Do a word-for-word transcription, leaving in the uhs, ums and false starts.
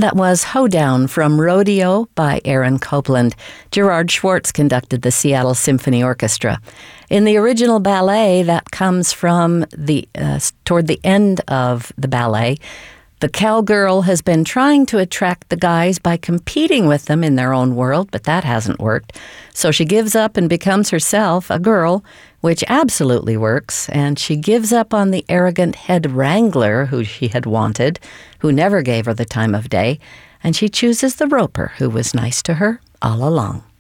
That was Hoedown from Rodeo by Aaron Copland. Gerard Schwartz conducted the Seattle Symphony Orchestra. In the original ballet, that comes from the uh, toward the end of the ballet. The cowgirl has been trying to attract the guys by competing with them in their own world, but that hasn't worked. So she gives up and becomes herself a girl, which absolutely works, and she gives up on the arrogant head wrangler who she had wanted, who never gave her the time of day, and she chooses the roper who was nice to her all along.